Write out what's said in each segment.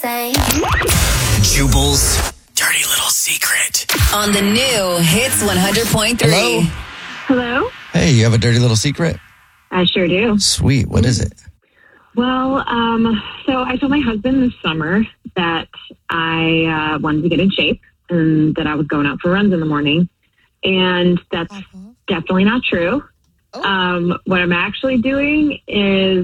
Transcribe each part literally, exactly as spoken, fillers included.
Say. Jubal's dirty little secret. On the new Hits one hundred point three. Hello? Hello? Hey, you have a dirty little secret? I sure do. Sweet. What is it? Well, um, so I told my husband this summer that I uh, wanted to get in shape and that I was going out for runs in the morning. And that's uh-huh. definitely not true. Oh. Um, what I'm actually doing is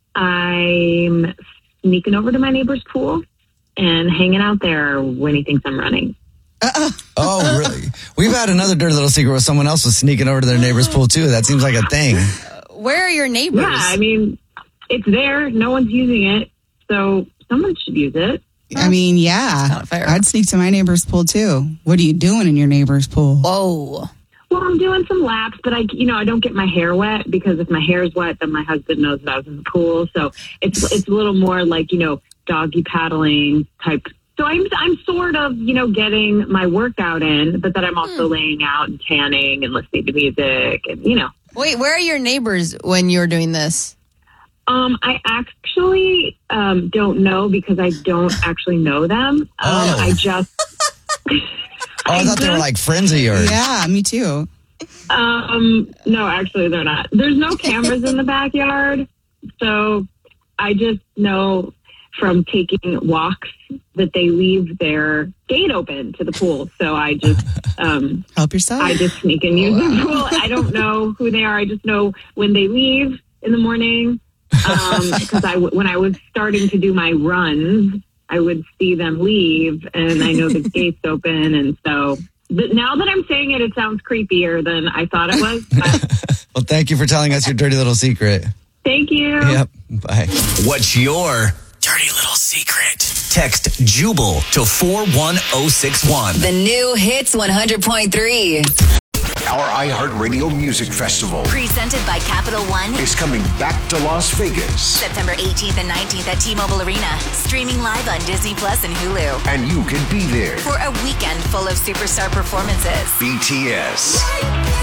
I'm sneaking over to my neighbor's pool and hanging out there when he thinks I'm running. Uh-uh. Oh, really? We've had another dirty little secret where someone else was sneaking over to their neighbor's pool, too. That seems like a thing. Where are your neighbors? Yeah, I mean, it's there. No one's using it. So someone should use it. I mean, yeah. I'd sneak to my neighbor's pool, too. What are you doing in your neighbor's pool? Whoa. Well, I'm doing some laps, but I, you know, I don't get my hair wet because if my hair is wet, then my husband knows that I was in the pool. So it's it's a little more like, you know, doggy paddling type. So I'm I'm sort of, you know, getting my workout in, but then I'm also hmm. laying out and tanning and listening to music and, you know. Wait, where are your neighbors when you're doing this? Um, I actually um, don't know because I don't actually know them. Um, oh. I just. Oh, I, I thought just, they were like friends of yours. Yeah, me too. Um, no, actually, they're not. There's no cameras in the backyard, so I just know from taking walks that they leave their gate open to the pool. So I just um, help yourself. I just sneak and use wow. the pool. I don't know who they are. I just know when they leave in the morning. Because um, I, when I was starting to do my runs, I would see them leave, and I know the gate's open, and so. But now that I'm saying it, it sounds creepier than I thought it was. But... Well, thank you for telling us your dirty little secret. Thank you. Yep. Bye. What's your dirty little secret? Text Jubal to four one zero six one. The new Hits one hundred point three. Our iHeartRadio Music Festival, presented by Capital One, is coming back to Las Vegas. September eighteenth and nineteenth at T-Mobile Arena. Streaming live on Disney Plus and Hulu. And you can be there for a weekend full of superstar performances. B T S,